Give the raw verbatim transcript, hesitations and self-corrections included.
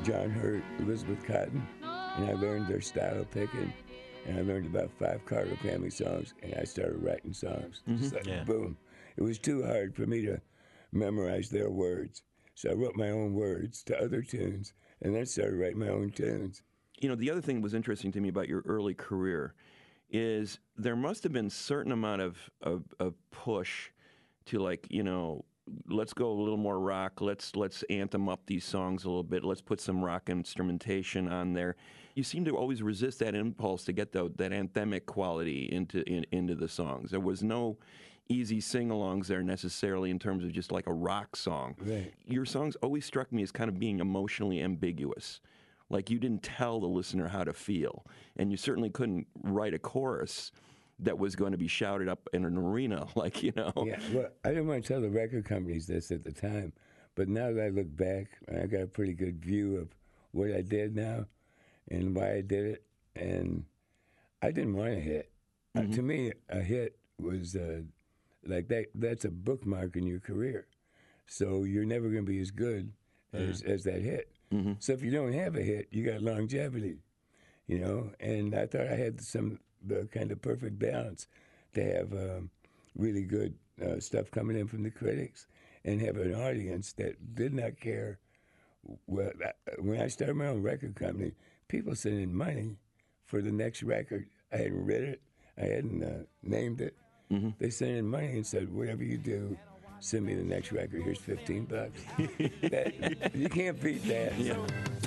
John Hurt, Elizabeth Cotton, and I learned their style of picking. And I learned about five Carter Family songs, and I started writing songs. Mm-hmm. Just like Yeah. boom. It was too hard for me to memorize their words. So I wrote my own words to other tunes, and then started writing my own tunes. You know, the other thing that was interesting to me about your early career is there must have been a certain amount of, of, of push to, like, you know, let's go a little more rock. Let's let's anthem up these songs a little bit. Let's put some rock instrumentation on there. You seem to always resist that impulse to get the, that anthemic quality into in, into the songs. There was no easy sing-alongs there necessarily in terms of just like a rock song. Right. Your songs always struck me as kind of being emotionally ambiguous. Like you didn't tell the listener how to feel, and you certainly couldn't write a chorus that was going to be shouted up in an arena, like, you know. Yeah, well, I didn't want to tell the record companies this at the time, but now that I look back, I got a pretty good view of what I did now and why I did it, and I didn't want a hit. Mm-hmm. Uh, to me, a hit was uh, like that. That's a bookmark in your career, so you're never going to be as good as, as that hit. Mm-hmm. So if you don't have a hit, you got longevity, you know, and I thought I had some the kind of perfect balance to have um, really good uh, stuff coming in from the critics and have an audience that did not care. Well, when I started my own record company, people sent in money for the next record. I hadn't read it. I hadn't uh, named it. Mm-hmm. They sent in money and said, whatever you do, send me the next record. Here's fifteen bucks. That, you can't beat that. Yeah.